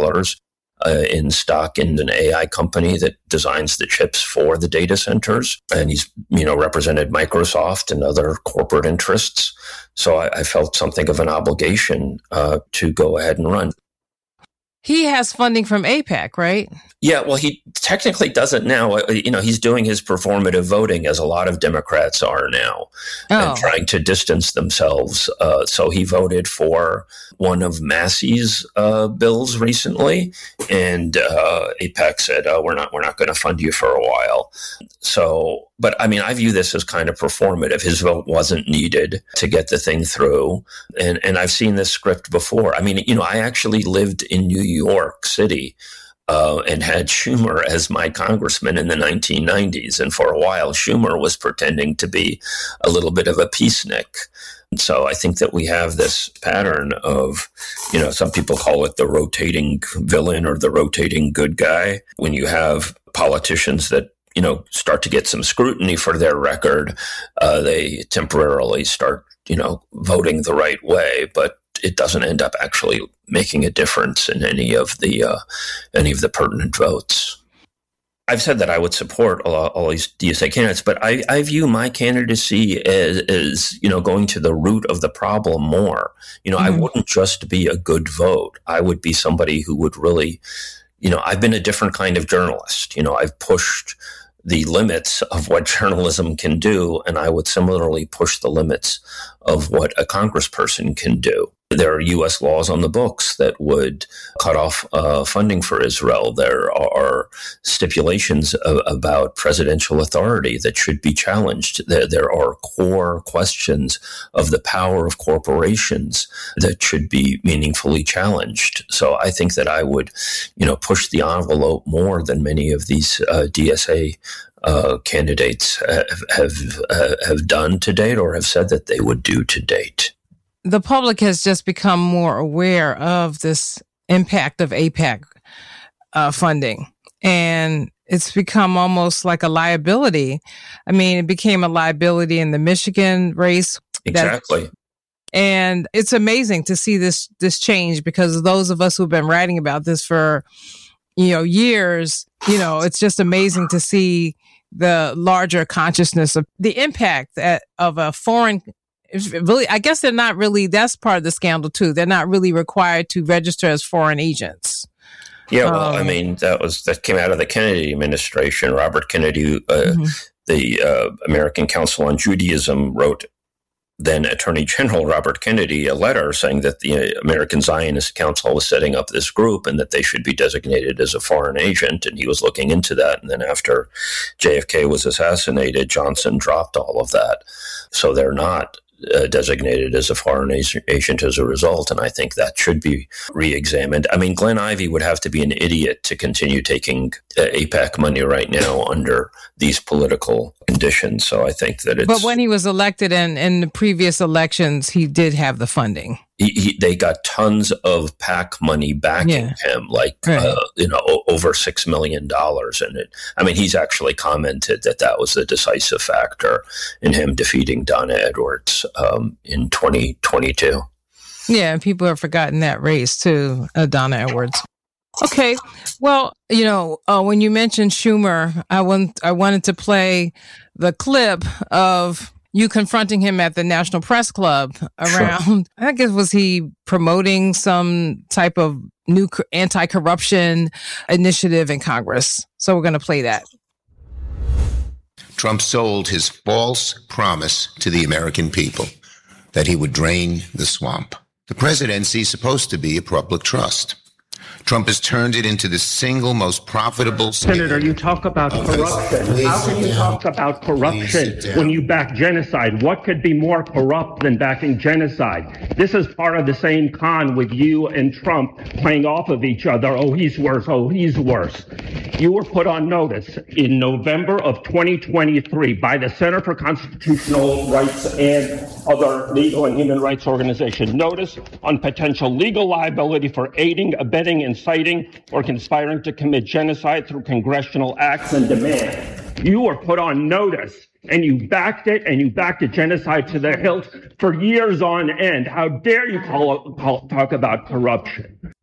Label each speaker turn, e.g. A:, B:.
A: in stock in an AI company that designs the chips for the data centers. And he's, represented Microsoft and other corporate interests. So I felt something of an obligation to go ahead and run.
B: He has funding from AIPAC, right?
A: Yeah, well, he technically doesn't now. He's doing his performative voting, as a lot of Democrats are now, and trying to distance themselves. So he voted for one of Massey's bills recently, and AIPAC said, "We're not going to fund you for a while." So, but I mean, I view this as kind of performative. His vote wasn't needed to get the thing through, and I've seen this script before. I mean, I actually lived in New York City. And had Schumer as my congressman in the 1990s. And for a while, Schumer was pretending to be a little bit of a peacenik. And so I think that we have this pattern of, some people call it the rotating villain or the rotating good guy. When you have politicians that, start to get some scrutiny for their record, they temporarily start, voting the right way. But it doesn't end up actually making a difference in any of the pertinent votes. I've said that I would support all these DSA candidates, but I view my candidacy as going to the root of the problem more. I wouldn't just be a good vote. I would be somebody who would really, I've been a different kind of journalist. I've pushed the limits of what journalism can do, and I would similarly push the limits of what a congressperson can do. There are U.S. laws on the books that would cut off funding for Israel. There are stipulations about presidential authority that should be challenged. There are core questions of the power of corporations that should be meaningfully challenged. So I think that I would, push the envelope more than many of these DSA candidates have done to date or have said that they would do to date.
B: The public has just become more aware of this impact of AIPAC funding, and it's become almost like a liability. I mean, it became a liability in the Michigan race.
A: Exactly.
B: And it's amazing to see this change, because those of us who've been writing about this for, years, it's just amazing to see the larger consciousness of the impact of a foreign. Really, I guess they're not really, that's part of the scandal too. They're not really required to register as foreign agents.
A: Yeah, well, I mean, that came out of the Kennedy administration. Robert Kennedy, the American Council on Judaism, wrote then Attorney General Robert Kennedy a letter saying that the American Zionist Council was setting up this group and that they should be designated as a foreign agent. And he was looking into that. And then after JFK was assassinated, Johnson dropped all of that. So they're not designated as a foreign agent as a result, and I think that should be re-examined. I mean, Glenn Ivey would have to be an idiot to continue taking AIPAC money right now under these political conditions, so I think that it's...
B: But when he was elected in the previous elections, he did have the funding.
A: They got tons of PAC money backing him, like over $6 million in it. I mean, he's actually commented that was the decisive factor in him defeating Donna Edwards in 2022.
B: Yeah, and people have forgotten that race too, Donna Edwards. Okay, well, when you mentioned Schumer, I wanted to play the clip of you confronting him at the National Press Club around, sure. I guess, was he promoting some type of new anti-corruption initiative in Congress? So we're going to play that.
C: Trump sold his false promise to the American people that he would drain the swamp. The presidency is supposed to be a public trust. Trump has turned it into the single most profitable...
D: Senator, you talk about corruption. How can you talk about corruption when you back genocide? What could be more corrupt than backing genocide? This is part of the same con with you and Trump playing off of each other. Oh, he's worse. Oh, he's worse. You were put on notice in November of 2023 by the Center for Constitutional Rights and other legal and human rights organizations. Notice on potential legal liability for aiding, abetting, inciting, or conspiring to commit genocide through congressional acts and demand. You were put on notice, and you backed it, and you backed a genocide to the hilt for years on end. How dare you talk about corruption?